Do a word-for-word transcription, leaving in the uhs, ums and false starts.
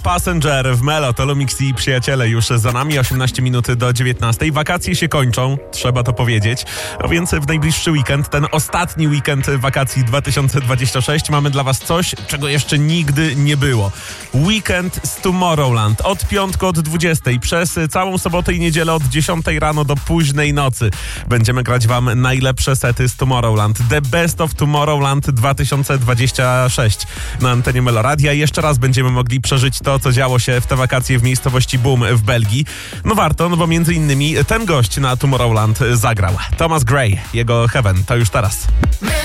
Passenger w Melo, to Lumix i przyjaciele już za nami, osiemnaście minut do dziewiętnastej. Wakacje się kończą, trzeba to powiedzieć, a więc w najbliższy weekend, ten ostatni weekend wakacji dwa tysiące dwudziesty szósty, mamy dla was coś, czego jeszcze nigdy nie było. Weekend z Tomorrowland. Od piątku od dwudziestej przez całą sobotę i niedzielę od dziesiątej rano do późnej nocy będziemy grać wam najlepsze sety z Tomorrowland. The Best of Tomorrowland dwa tysiące dwudziesty szósty na antenie Meloradia. Jeszcze raz będziemy mogli przeżyć to, co działo się w te wakacje w miejscowości Boom w Belgii. No warto, no bo między innymi ten gość na Tomorrowland zagrał. Thomas Gray, jego Heaven, to już teraz.